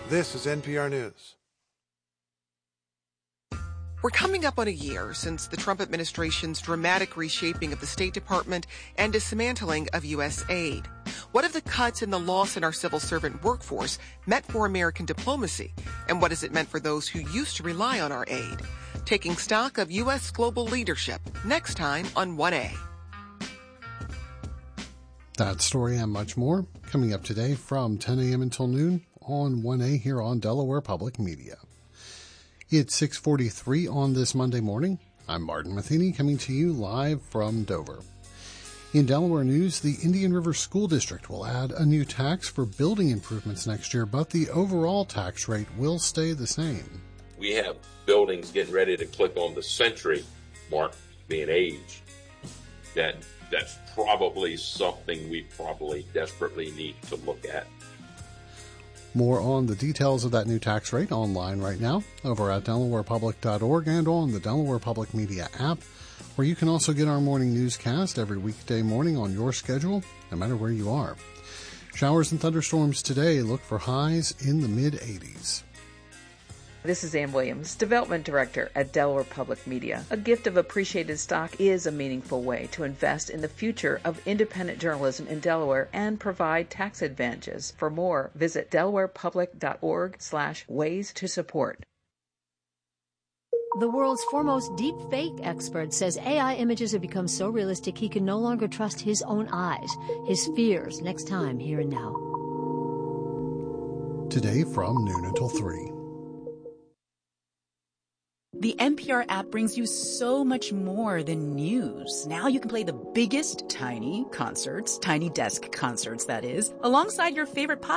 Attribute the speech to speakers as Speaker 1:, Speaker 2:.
Speaker 1: This is NPR News.
Speaker 2: We're coming up on a year since the Trump administration's dramatic reshaping of the State Department and dismantling of U.S. aid. What have the cuts and the loss in our civil servant workforce meant for American diplomacy? And what has it meant for those who used to rely on our aid? Taking stock of U.S. global leadership, next time on 1A.
Speaker 3: That story and much more coming up today from 10 a.m. until noon on 1A here on Delaware Public Media. It's 6:43 on this Monday morning. I'm Martin Matheny coming to you live from Dover. In Delaware news, the Indian River School District will add a new tax for building improvements next year, but the overall tax rate will stay the same.
Speaker 4: We have buildings getting ready to click on the century mark being aged. That's probably something we probably desperately need to look at.
Speaker 3: More on the details of that new tax rate online right now over at DelawarePublic.org and on the Delaware Public Media app, where you can also get our morning newscast every weekday morning on your schedule, no matter where you are. Showers and thunderstorms today. Look for highs in the mid-80s.
Speaker 5: This is Ann Williams, Development Director at Delaware Public Media. A gift of appreciated stock is a meaningful way to invest in the future of independent journalism in Delaware and provide tax advantages. For more, visit delawarepublic.org/ways to support.
Speaker 6: The world's foremost deepfake expert says AI images have become so realistic he can no longer trust his own eyes. His fears next time, Here and Now.
Speaker 3: Today from noon until 3.
Speaker 7: The NPR app brings you so much more than news. Now you can play the biggest tiny concerts, tiny desk concerts, that is, alongside your favorite podcasts.